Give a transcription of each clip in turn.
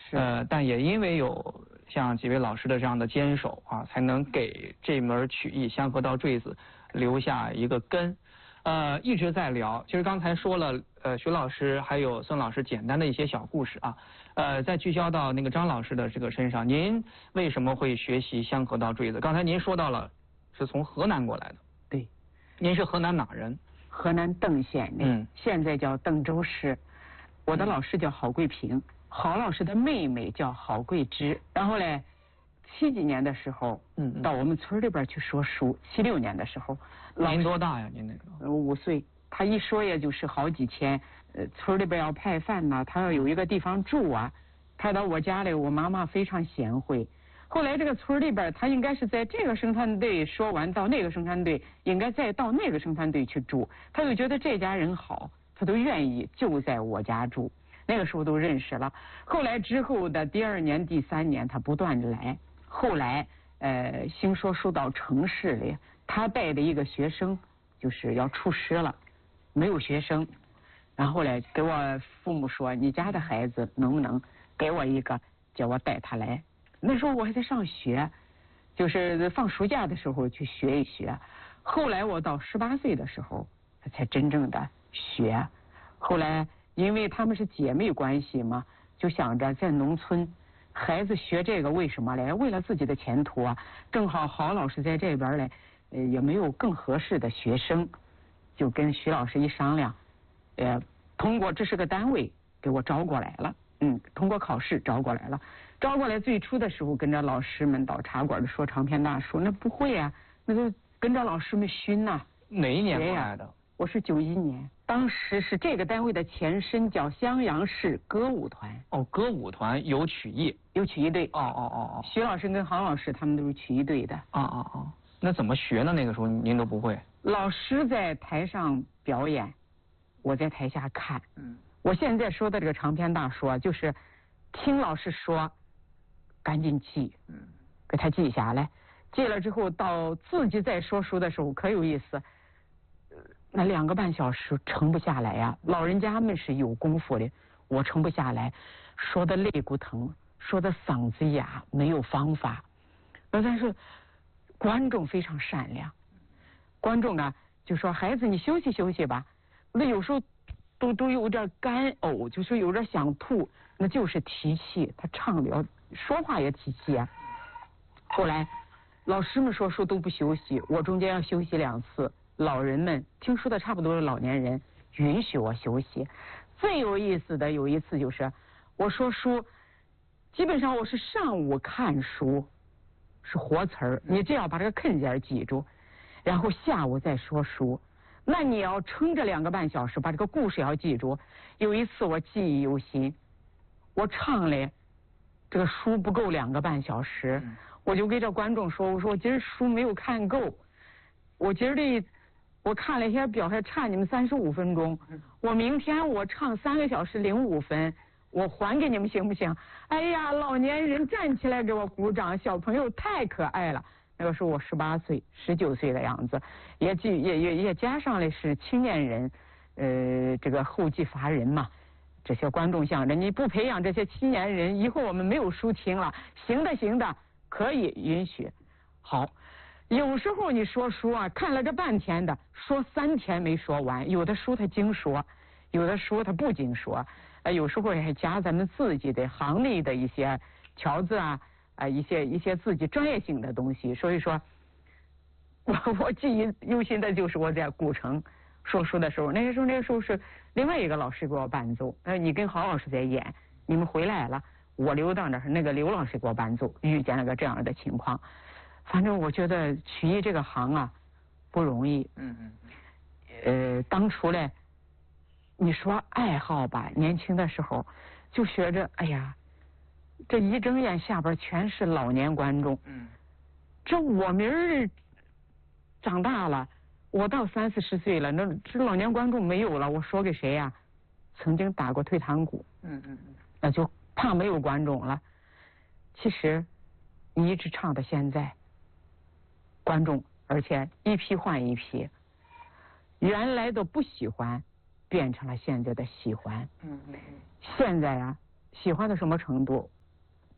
但也因为有像几位老师的这样的坚守啊，才能给这门曲艺《香河道坠子》留下一个根。一直在聊，其实刚才说了，徐老师还有孙老师简单的一些小故事啊，再聚焦到那个张老师的这个身上，您为什么会学习香河道坠子？刚才您说到了是从河南过来的， 对， 您是河南哪人？ 河南邓县的，现在叫邓州市。我的老师叫郝桂平，郝老师的妹妹叫郝桂芝。然后嘞，70几年的时候，到我们村里边去说书。76年的时候， 您多大呀？您那个 ？5岁。他一说也就是好几千。村里边要派饭呐，他要有一个地方住啊。派到我家里，我妈妈非常贤惠。后来这个村里边，他应该是在这个生产队说完到那个生产队，应该再到那个生产队去住。他就觉得这家人好，他都愿意就在我家住。那个时候都认识了。后来之后的第2年、第3年，他不断的来。后来兴说书到城市里，他带的一个学生就是要出师了，没有学生。然后来给我父母说，你家的孩子能不能给我一个，叫我带他来。那时候我还在上学，就是放暑假的时候去学一学。后来我到18岁的时候才真正的学。后来因为他们是姐妹关系嘛，就想着在农村孩子学这个为什么嘞？为了自己的前途啊。正好郝老师在这边嘞，也没有更合适的学生，就跟徐老师一商量，通过这是个单位给我招过来了。通过考试招过来了。招过来最初的时候，跟着老师们到茶馆里说长篇大书，那不会啊，那就跟着老师们熏呐。 哪一年过来的？ 我是91年，当时是这个单位的前身叫襄阳市歌舞团。 哦，歌舞团有曲艺， 有曲艺队。 哦。 徐老师跟郝老师他们都是曲艺队的。 那怎么学呢？那个时候您都不会。 老师在台上表演，我在台下看。我现在说的这个长篇大书啊，就是听老师说，赶紧记，给他记下来。记了之后，到自己在说书的时候可有意思。那2个半小时撑不下来呀。老人家们是有功夫的，我撑不下来，说的肋骨疼，说的嗓子哑，没有方法。但是观众非常善良，观众呢就说：“孩子，你休息休息吧。”那有时候都有点干呕，就是有点想吐，那就是提气。他唱的说话也提气啊。后来老师们说书都不休息，我中间要休息2次。老人们听说的差不多的老年人允许我休息。最有意思的有一次就是我说书，基本上我是上午看书是活词儿，你只要把这个坑节记住，然后下午再说书。那你要撑着2个半小时把这个故事要记住。有一次我记忆犹新，我唱嘞这个书不够2个半小时，我就给这观众说，我说我今儿书没有看够，我今儿我看了一下表，还差你们35分钟。我明天我唱3个小时05分，我还给你们行不行？哎呀，老年人站起来给我鼓掌，小朋友太可爱了。那个时候我18岁、19岁的样子，也加上了是青年人，这个后继乏人嘛。这些观众想着你不培养这些青年人，以后我们没有书听了。行的，可以允许。好。有时候你说书啊，看了这半天的，说3天没说完。有的书他精说，有的书他不精说。有时候还加咱们自己的行内的一些条子啊，一些自己专业性的东西。所以说，我记忆犹新的就是我在古城说书的时候，那个时候是另外一个老师给我伴奏。你跟郝老师在演，你们回来了，我留到那儿，那个刘老师给我伴奏，遇见了个这样的情况。反正我觉得曲艺这个行啊不容易。当初嘞，你说爱好吧，年轻的时候就学着，哎呀，这一睁眼下边全是老年观众。这我明儿长大了，我到30、40岁了，那这老年观众没有了，我说给谁呀？曾经打过退堂鼓。那就怕没有观众了。其实你一直唱到现在。观众，而且一批换一批，原来的不喜欢，变成了现在的喜欢。现在啊，喜欢到什么程度？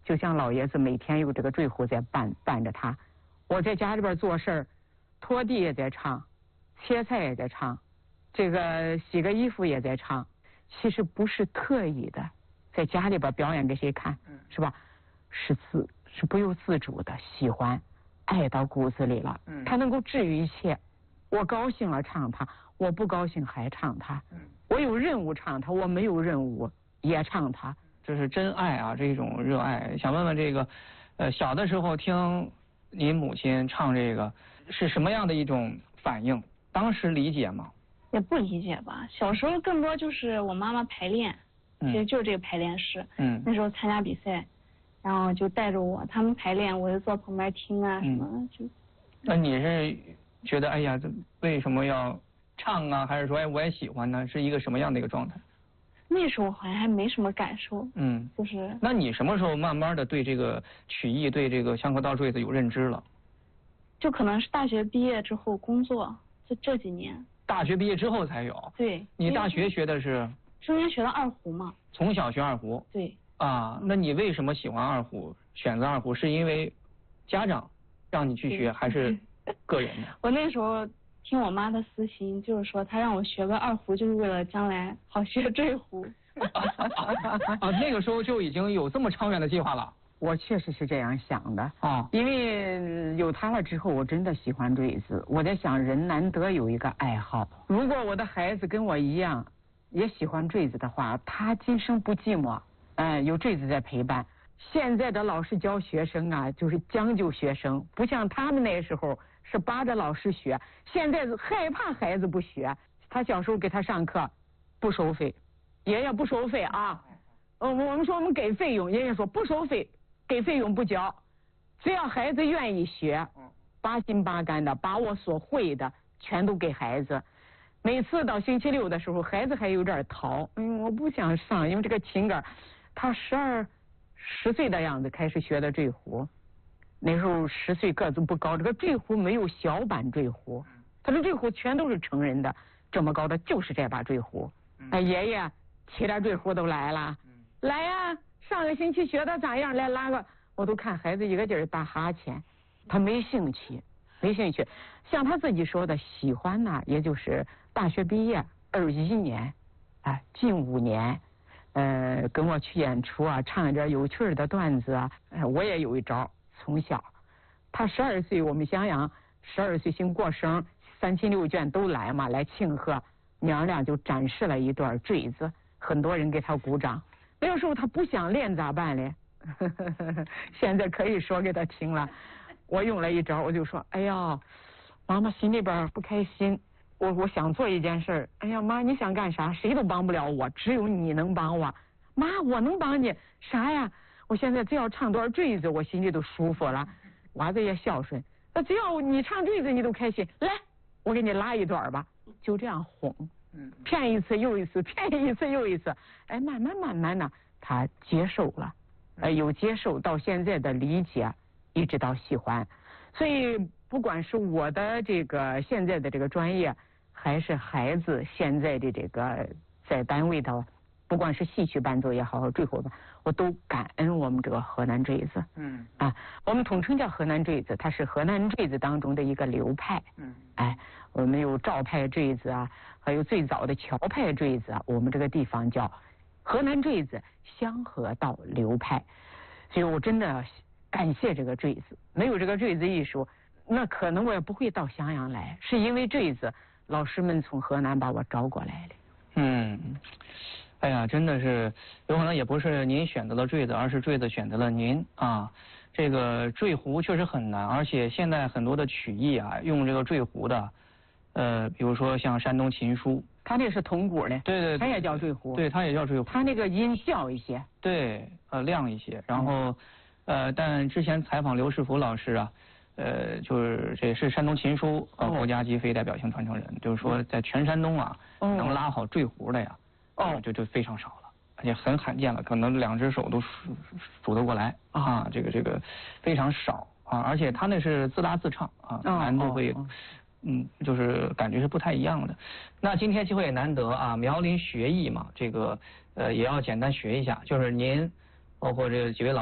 就像老爷子每天有这个坠壶在伴着他。我在家里边做事儿，拖地也在唱，切菜也在唱，这个洗个衣服也在唱。其实不是特意的，在家里边表演给谁看，是吧？是不由自主的喜欢，爱到骨子里了。它能够治愈一切。我高兴了唱它，我不高兴还唱它。我有任务唱它，我没有任务也唱它。 这是真爱啊，这种热爱。想问问这个，小的时候听您母亲唱这个是什么样的一种反应？当时理解吗？ 也不理解吧，小时候更多就是我妈妈排练，其实就是这个排练室。那时候参加比赛，然后就带着我，他们排练，我就坐旁边听啊什么的就。 那你是觉得哎呀，这为什么要唱啊？还是说哎我也喜欢呢？是一个什么样的一个状态？ 那时候好像还没什么感受。就是。 那你什么时候慢慢的对这个曲艺、对这个香河道坠子有认知了？ 就可能是大学毕业之后工作，就这几年。 大学毕业之后才有。 对。 你大学学的是？ 中间学的二胡嘛。 从小学二胡。 对。 啊，那你为什么喜欢二胡？选择二胡是因为家长让你去学，还是个人的？ 我那时候听我妈的私心，就是说她让我学个二胡，就是为了将来好学坠胡。 那个时候就已经有这么长远的计划了。 我确实是这样想的啊，因为有他了之后，我真的喜欢坠子。我在想，人难得有一个爱好。如果我的孩子跟我一样也喜欢坠子的话，他今生不寂寞。有坠子在陪伴。现在的老师教学生啊，就是将就学生，不像他们那时候是扒着老师学。现在害怕孩子不学，他小时候给他上课不收费，爷爷不收费啊。我们说我们给费用，爷爷说不收费，给费用不交，只要孩子愿意学，八心八肝的把我所会的全都给孩子。每次到星期六的时候，孩子还有点逃，我不想上，因为这个琴杆，他10岁的样子开始学的坠胡，那时候10岁个子不高，这个坠胡没有小版坠胡，他的坠胡全都是成人的，这么高的就是这把坠胡。爷爷骑着坠胡都来了，来呀，上个星期学的咋样？来拉个，我都看孩子一个劲儿打哈欠，他没兴趣。像他自己说的，喜欢呢，也就是大学毕业21年，近5年，跟我去演出啊，唱一点有趣的段子啊，我也有一招。从小，他12岁，我们襄阳12岁兴过生，3亲6眷都来嘛，来庆贺，娘俩就展示了一段坠子，很多人给他鼓掌。那个时候他不想练咋办嘞？现在可以说给他听了。我用了一招，我就说，哎呀，妈妈心里边不开心，我想做一件事，哎呀妈，你想干啥？谁都帮不了我，只有你能帮我。妈，我能帮你啥呀？我现在只要唱段坠子，我心里都舒服了。娃子也孝顺，那只要你唱坠子，你都开心。来，我给你拉一段吧，就这样哄，骗一次又一次，骗一次又一次，慢慢的，他接受了，有接受到现在的理解。一直到喜欢，所以不管是我的这个现在的这个专业，还是孩子现在的这个在单位的，不管是戏曲伴奏也好，坠胡吧，我都感恩我们这个河南坠子。我们统称叫河南坠子，它是河南坠子当中的一个流派。我们有赵派坠子啊，还有最早的乔派坠子啊，我们这个地方叫河南坠子香河道流派，所以我真的感谢这个坠子，没有这个坠子艺术，那可能我也不会到襄阳来。是因为坠子，老师们从河南把我招过来了。 哎呀，真的是有可能也不是您选择了坠子，而是坠子选择了您啊。这个坠胡确实很难，而且现在很多的曲艺啊，用这个坠胡的，比如说像山东琴书， 他那是铜鼓的， 对， 他也叫坠胡， 对，他也叫坠胡， 他那个音小一些， 对，亮一些，然后。但之前采访刘世福老师啊，就是这是山东琴书国家级非代表性传承人，就是说在全山东啊，能拉好坠胡的呀，就非常少了，而且很罕见了，可能2只手都数得过来啊，这个非常少啊，而且他那是自拉自唱啊，难度会，就是感觉是不太一样的。那今天机会也难得啊，苗林学艺嘛，这个也要简单学一下，就是您包括这几位老